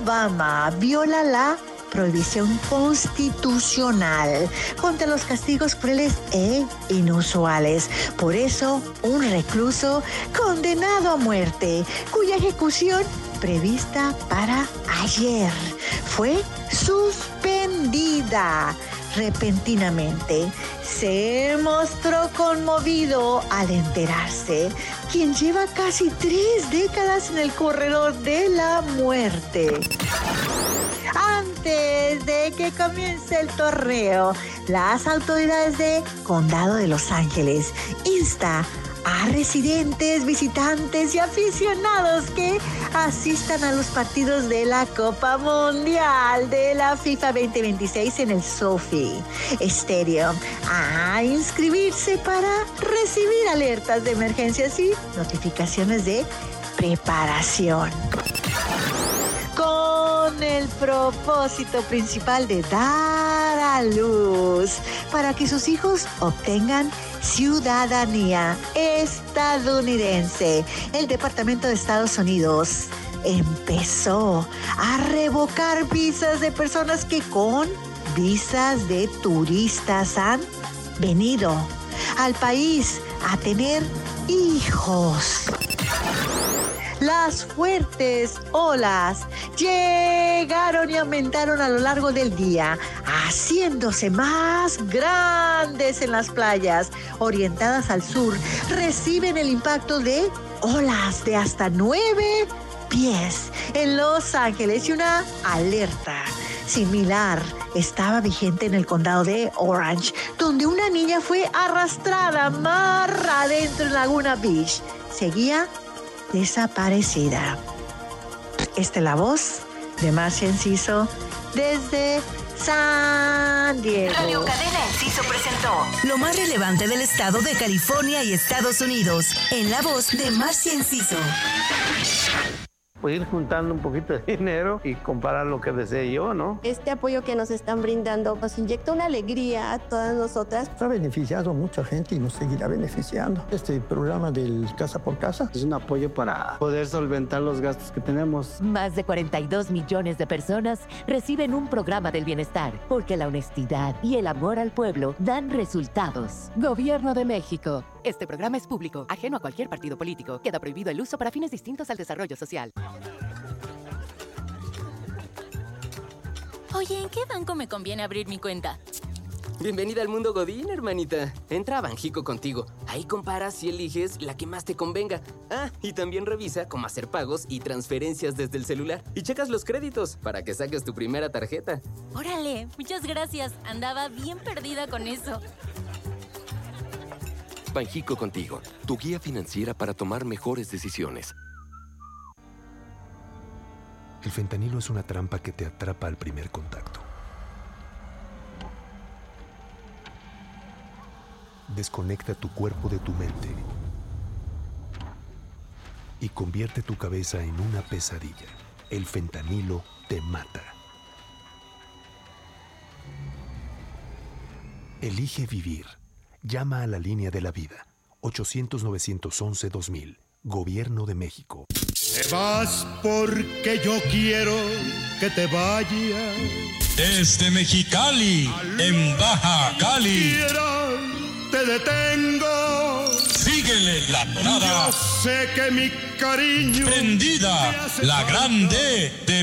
Obama viola la prohibición constitucional contra los castigos crueles e inusuales. Por eso, un recluso condenado a muerte, cuya ejecución prevista para ayer fue suspendida repentinamente. Se mostró conmovido al enterarse, quien lleva casi 3 décadas en el corredor de la muerte. Antes de que comience el torneo, las autoridades de Condado de Los Ángeles instan a residentes, visitantes y aficionados que asistan a los partidos de la Copa Mundial de la FIFA 2026 en el SoFi Stadium a inscribirse para recibir alertas de emergencias y notificaciones de preparación, con el propósito principal de dar a luz para que sus hijos obtengan ciudadanía estadounidense. El Departamento de Estados Unidos empezó a revocar visas de personas que con visas de turistas han venido al país a tener hijos. Las fuertes olas llegaron y aumentaron a lo largo del día, haciéndose más grandes en las playas orientadas al sur. Reciben el impacto de olas de hasta 9 pies en Los Ángeles y una alerta similar estaba vigente en el condado de Orange, donde una niña fue arrastrada mar adentro en Laguna Beach. Seguía desaparecida. Esta es la voz de Marcia Enciso desde San Diego. Radio Cadena Enciso presentó lo más relevante del estado de California y Estados Unidos, en la voz de Marcia Enciso. Pues ir juntando un poquito de dinero y comprar lo que desee yo, ¿no? Este apoyo que nos están brindando nos inyecta una alegría a todas nosotras. Ha beneficiado a mucha gente y nos seguirá beneficiando. Este programa del Casa por Casa es un apoyo para poder solventar los gastos que tenemos. Más de 42 millones de personas reciben un programa del bienestar, porque la honestidad y el amor al pueblo dan resultados. Gobierno de México. Este programa es público, ajeno a cualquier partido político. Queda prohibido el uso para fines distintos al desarrollo social. Oye, ¿en qué banco me conviene abrir mi cuenta? Bienvenida al mundo Godín, hermanita. Entra a Banjico Contigo. Ahí comparas y eliges la que más te convenga. Ah, y también revisa cómo hacer pagos y transferencias desde el celular. Y checas los créditos para que saques tu primera tarjeta. Órale, muchas gracias. Andaba bien perdida con eso. Banjico Contigo, tu guía financiera para tomar mejores decisiones. El fentanilo es una trampa que te atrapa al primer contacto. Desconecta tu cuerpo de tu mente y convierte tu cabeza en una pesadilla. El fentanilo te mata. Elige vivir. Llama a la línea de la vida. 800-911-2000. Gobierno de México. Te vas porque yo quiero que te vayas. Desde Mexicali, en Baja Cali. Te detengo. Síguele la tonada. Yo sé que mi cariño. Prendida, la grande de